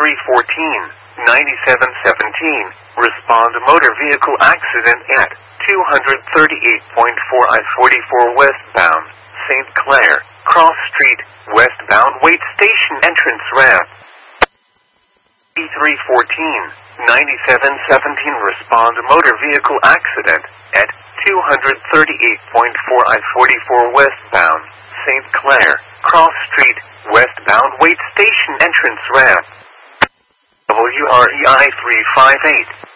314, 9717, respond motor vehicle accident at 238.4 I-44 westbound, St. Clair, Cross Street, westbound Wait Station entrance ramp. E314, 9717, respond motor vehicle accident at 238.4 I-44 westbound, St. Clair, Cross Street, westbound Wait Station entrance ramp. WREI 358.